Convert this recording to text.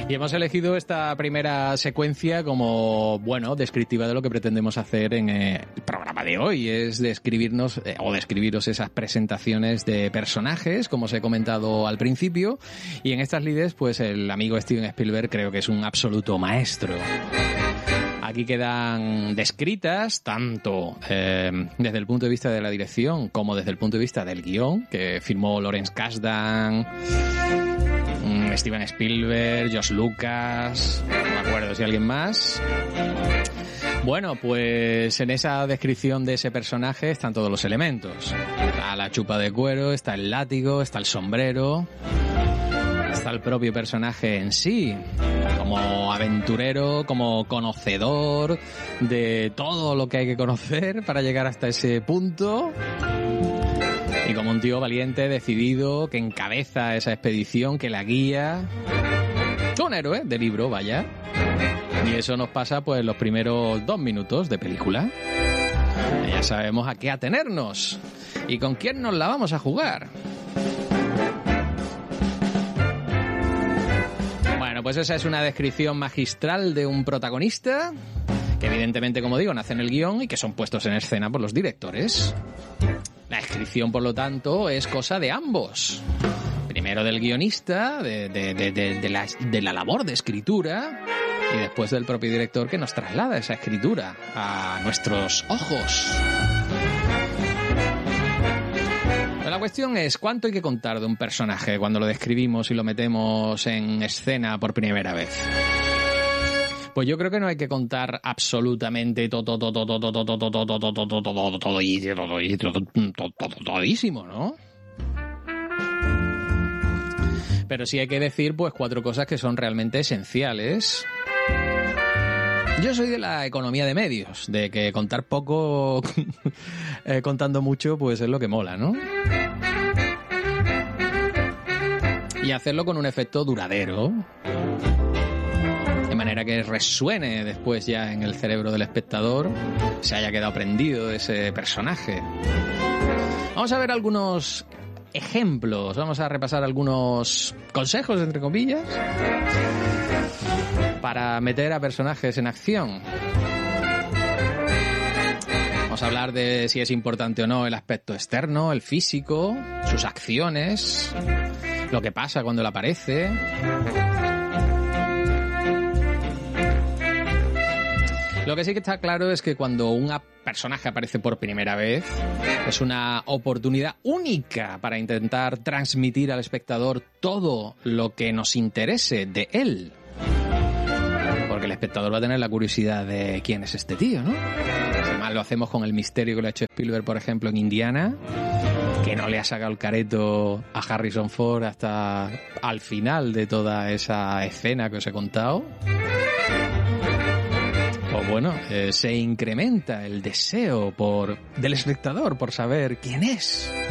Y hemos elegido esta primera secuencia como, bueno, descriptiva de lo que pretendemos hacer en el programa de hoy. Es describirnos o describiros esas presentaciones de personajes, como os he comentado al principio. Y en estas lides, pues el amigo Steven Spielberg creo que es un absoluto maestro. Aquí quedan descritas tanto desde el punto de vista de la dirección como desde el punto de vista del guión, que firmó Lawrence Kasdan, Steven Spielberg, George Lucas, no me acuerdo si alguien más. Bueno, pues en esa descripción de ese personaje están todos los elementos. Está la chupa de cuero, está el látigo, está el sombrero, está el propio personaje en sí, como aventurero, como conocedor de todo lo que hay que conocer para llegar hasta ese punto. Y como un tío valiente, decidido, que encabeza esa expedición, que la guía. Un héroe de libro, vaya. Y eso nos pasa pues los primeros 2 minutos de película. Y ya sabemos a qué atenernos. ¿Y con quién nos la vamos a jugar? Bueno, pues esa es una descripción magistral de un protagonista que evidentemente, como digo, nace en el guión y que son puestos en escena por los directores. La descripción, por lo tanto, es cosa de ambos. Primero del guionista, de la labor de escritura, y después del propio director que nos traslada esa escritura a nuestros ojos. Pero la cuestión es, ¿cuánto hay que contar de un personaje cuando lo describimos y lo metemos en escena por primera vez? Pues yo creo que no hay que contar absolutamente todísimo, ¿no? Pero sí hay que decir pues 4 cosas que son realmente esenciales. Yo soy de la economía de medios, de que contar poco contando mucho pues es lo que mola, ¿no? Y hacerlo con un efecto duradero, de manera que resuene después ya en el cerebro del espectador, se haya quedado prendido de ese personaje. Vamos a ver algunos ejemplos, vamos a repasar algunos consejos, entre comillas, para meter a personajes en acción. Vamos a hablar de si es importante o no el aspecto externo, el físico, sus acciones, lo que pasa cuando él aparece. Lo que sí que está claro es que cuando un personaje aparece por primera vez, es una oportunidad única para intentar transmitir al espectador todo lo que nos interese de él. Porque el espectador va a tener la curiosidad de quién es este tío, ¿no? Además lo hacemos con el misterio que le ha hecho Spielberg, por ejemplo, en Indiana, que no le ha sacado el careto a Harrison Ford hasta al final de toda esa escena que os he contado. Pues bueno, se incrementa el deseo del espectador por saber quién es.